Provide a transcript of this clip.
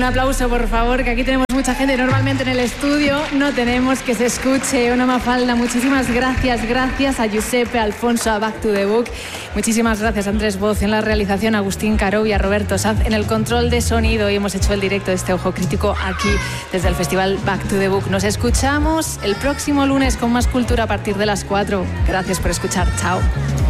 Un aplauso, por favor, que aquí tenemos mucha gente. Normalmente en el estudio no tenemos que se escuche una Mafalda. Muchísimas gracias. Gracias a Giuseppe, a Alfonso, a Back to the Book. Muchísimas gracias a Andrés Boz en la realización, a Agustín Caro y a Roberto Sanz en el control de sonido. Y hemos hecho el directo de este Ojo Crítico aquí desde el festival Back to the Book. Nos escuchamos el próximo lunes con más cultura a partir de las 4. Gracias por escuchar. Chao.